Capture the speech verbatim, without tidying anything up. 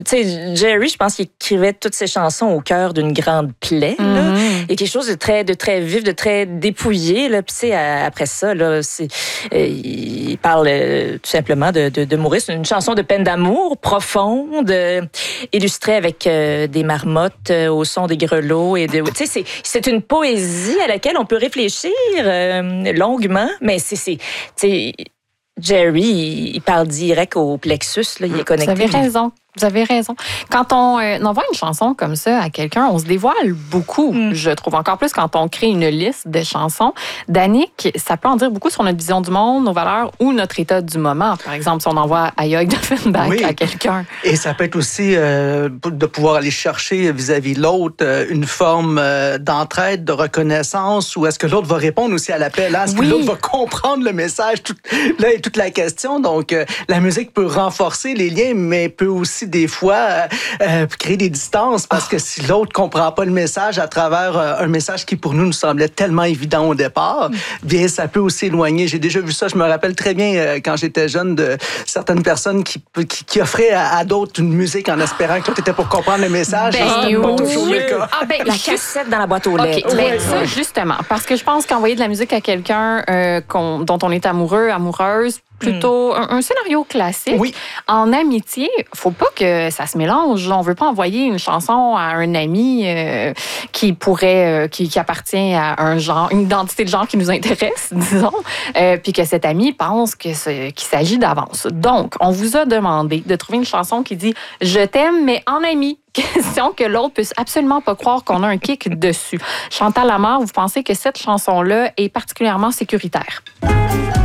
Tu sais, Jerry, je pense qu'il écrivait toutes ses chansons au cœur d'une grande plaie. Mm-hmm. Là. Il y a quelque chose de très, de très vif, de très dépouillé. Là. Puis, tu sais, après ça, là, c'est, euh, il parle euh, tout simplement de, de, de mourir. C'est une chanson de peine d'amour profonde, euh, illustrée avec euh, des marmottes euh, au son des grelots. Et de, tu sais, c'est, c'est une poésie à laquelle on peut réfléchir euh, longuement, mais c'est, c'est, tu sais, Jerry, il parle direct au plexus, là, il est connecté. Vous avez raison. Vous avez raison. Quand on euh, envoie une chanson comme ça à quelqu'un, on se dévoile beaucoup, mm. je trouve. Encore plus quand on crée une liste de chansons. Danick, ça peut en dire beaucoup sur notre vision du monde, nos valeurs ou notre état du moment. Par exemple, si on envoie Aïe de Offenbach oui. à quelqu'un. Et ça peut être aussi euh, de pouvoir aller chercher vis-à-vis de l'autre euh, une forme euh, d'entraide, de reconnaissance, ou est-ce que l'autre va répondre aussi à l'appel? Hein? Est-ce oui. que l'autre va comprendre le message? Tout, là est toute la question. Donc, euh, la musique peut renforcer les liens, mais peut aussi des fois euh, euh, créer des distances parce que si l'autre comprend pas le message à travers euh, un message qui pour nous nous semblait tellement évident au départ, bien ça peut aussi éloigner. J'ai déjà vu ça, je me rappelle très bien euh, quand j'étais jeune de certaines personnes qui, qui, qui offraient à, à d'autres une musique en espérant que l'autre était pour comprendre le message. Ben, c'était oui. pas toujours le cas. Ah, ben, la cassette dans la boîte aux lettres. Okay. Ben, ça, justement, parce que je pense qu'envoyer de la musique à quelqu'un euh, qu'on, dont on est amoureux, amoureuse, plutôt un, un scénario classique. Oui. En amitié, faut pas que ça se mélange. On veut pas envoyer une chanson à un ami euh, qui pourrait, euh, qui, qui appartient à un genre, une identité de genre qui nous intéresse, disons, euh, puis que cet ami pense que c'est, qu'il s'agit d'avance. Donc, on vous a demandé de trouver une chanson qui dit « Je t'aime, mais en ami ». Question que l'autre puisse absolument pas croire qu'on a un kick dessus. Chantal Lamarre, vous pensez que cette chanson-là est particulièrement sécuritaire?